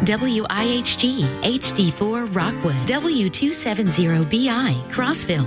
WIHG HD4 Rockwood, W270BI Crossville.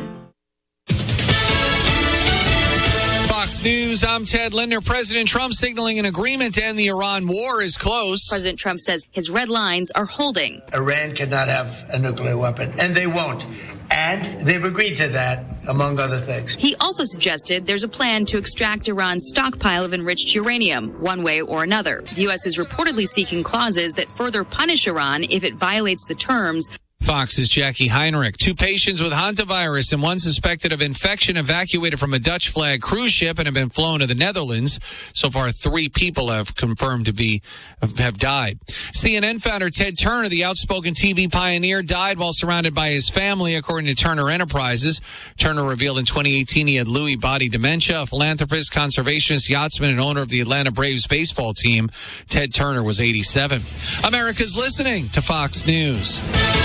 Fox News, I'm Ted Linder. President Trump signaling an agreement to end the Iran war is close. President Trump says his red lines are holding. Iran cannot have a nuclear weapon, and they won't. And they've agreed to that, among other things. He also suggested there's a plan to extract Iran's stockpile of enriched uranium, one way or another. The U.S. is reportedly seeking clauses that further punish Iran if it violates the terms. Fox's Jackie Heinrich. 2 patients with hantavirus and 1 suspected of infection evacuated from a Dutch flag cruise ship and have been flown to the Netherlands. So far, 3 people have confirmed have died. CNN founder Ted Turner, the outspoken TV pioneer, died while surrounded by his family, according to Turner Enterprises. Turner revealed in 2018 he had Lewy body dementia. A philanthropist, conservationist, yachtsman, and owner of the Atlanta Braves baseball team. Ted Turner was 87. America's listening to Fox News.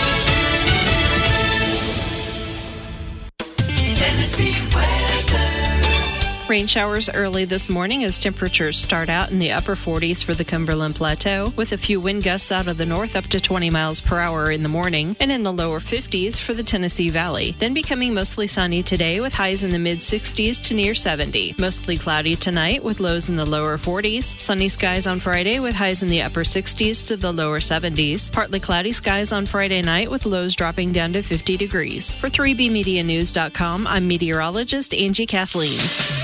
Rain showers early this morning as temperatures start out in the upper 40s for the Cumberland Plateau, with a few wind gusts out of the north up to 20 miles per hour in the morning, and in the lower 50s for the Tennessee Valley. Then becoming mostly sunny today with highs in the mid-60s to near 70. Mostly cloudy tonight with lows in the lower 40s. Sunny skies on Friday with highs in the upper 60s to the lower 70s. Partly cloudy skies on Friday night with lows dropping down to 50 degrees. For 3BMediaNews.com, I'm meteorologist Angie Kathleen.